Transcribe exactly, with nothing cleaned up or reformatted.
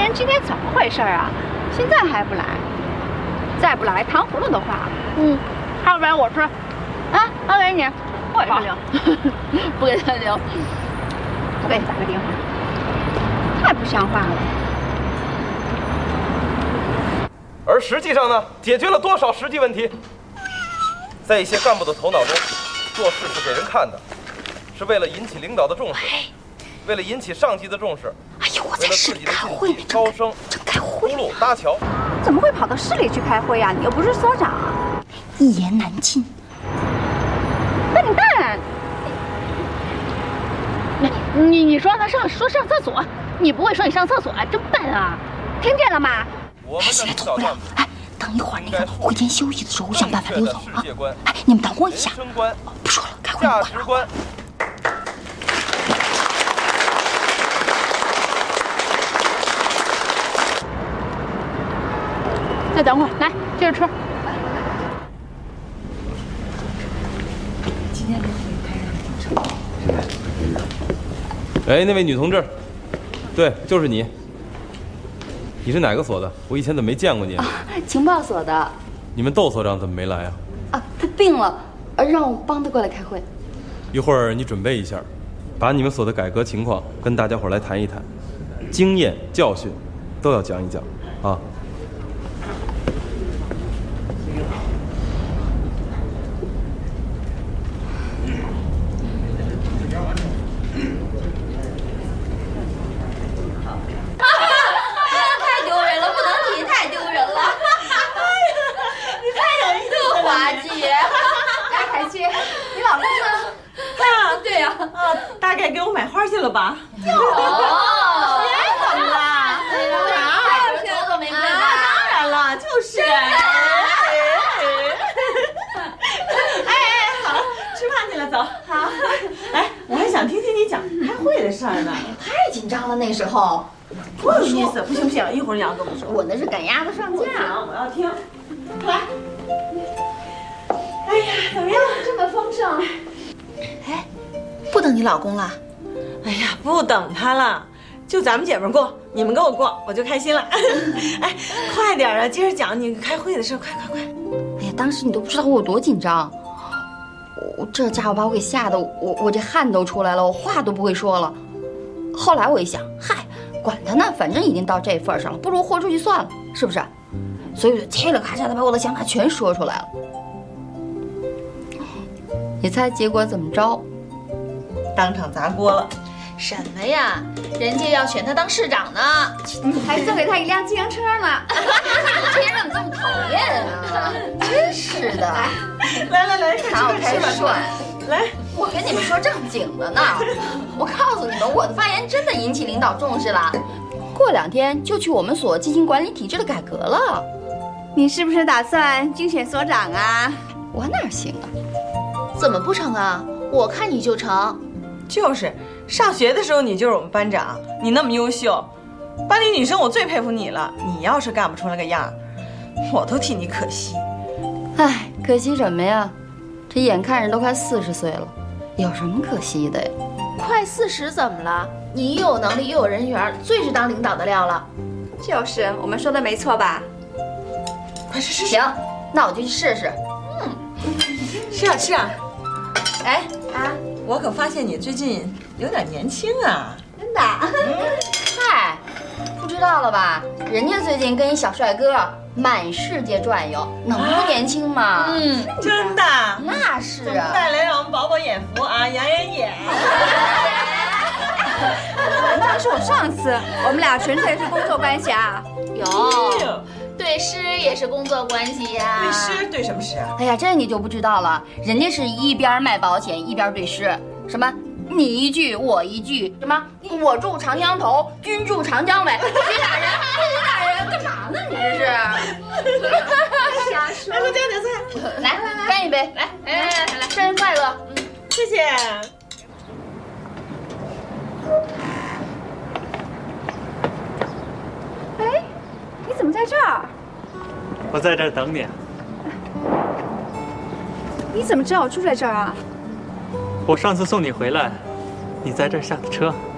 天今天怎么回事啊？现在还不来？再不来糖葫芦的话，嗯，要不然我吃，啊，我给你，我也是零，不给他零，我给你打个电话，太不像话了。 而实际上呢，解决了多少实际问题？在一些干部的头脑中，做事是给人看的，是为了引起领导的重视，为了引起上级的重视。哎呦，我在市里开会呢，招生、铺路、搭桥。 怎么会跑到市里去开会呀？你又不是所长。 一言难尽。 笨蛋！你你你说他上说上厕所，你不会说你上厕所啊？真笨啊！听见了吗？ 我们的领导干部。 哎，等一会儿那个会间休息的时候，我想办法溜走啊！哎，你们等我一下。 人生观、 不说了，开会。 价值观。 再等会儿，来，接着吃。 今天的会开得挺成功。 哎，那位女同志，对，就是你。你是哪个所的？我以前怎么没见过你？ 啊，情报所的。 你们窦所长怎么没来啊？ 啊，他病了，让我帮他过来开会。 一会儿你准备一下，把你们所的改革情况跟大家伙来谈一谈，经验教训都要讲一讲啊。 了吧？ 哟，哎，怎么了？哪有多多玫瑰吧？ 当然了，就是。哎哎，好了，吃饭去了，走。好。哎，我还想听听你讲开会的事儿呢。 太紧张了，那时候。 不有意思，不行不行，一会儿你要跟我说。 我那是赶鸭子上架。 我要听。来。哎呀，怎么样？ 这么丰盛。哎，不等你老公了。 哎呀，不等他了，就咱们姐们过，你们跟我过，我就开心了。哎，快点啊，接着讲你开会的事，快快快！ 哎呀，当时你都不知道我有多紧张，我这家伙把我给吓得，我我这汗都出来了，我话都不会说了。后来我一想，嗨，管他呢，反正已经到这份上了，不如豁出去算了，是不是？所以我就嘁哩咔嚓的把我的想法全说出来了。你猜结果怎么着？ 当场砸锅了。 什么呀？人家要选他当市长呢， 还送给他一辆自行车呢。 这人怎么这么讨厌啊？真是的！ 来来来， 看我开涮。 来， 我跟你们说正经的呢。我告诉你们，我的发言真的引起领导重视了。过两天就去我们所进行管理体制的改革了。 你是不是打算竞选所长啊？ 我哪行啊？ 怎么不成啊？我看你就成。 就是，上学的时候你就是我们班长，你那么优秀，班里女生我最佩服你了。你要是干不出来个样，我都替你可惜。 唉，可惜什么呀？这眼看人都快四十岁了，有什么可惜的呀？ 快四十怎么了？你又有能力又有人缘，最是当领导的料了。 就是，我们说的没错吧？ 快吃吃。 行，那我就去试试。 嗯， 吃啊吃啊。哎啊， 我可发现你最近有点年轻啊。 真的？ 嗨，不知道了吧？人家最近跟一小帅哥满世界转悠，能不年轻吗？ 嗯， 真的。 那是啊。 带来让我们饱饱眼福啊，养养眼。 那是我上司，我们俩纯粹是工作关系啊。 有。对诗也是工作关系呀。 对诗对什么诗啊？ 哎呀，这你就不知道了。人家是一边卖保险一边对诗，什么你一句我一句，什么我住长江头，君住长江尾，你打人你打人，干嘛呢你这是？ 瞎说。 来，我加点菜。 来来来，干一杯，来来来来来，生日快乐！ 嗯，谢谢。 哎，你怎么在这儿？ 我在这儿等你。 你怎么知道我住在这儿啊？ 我上次送你回来，你在这儿下的车。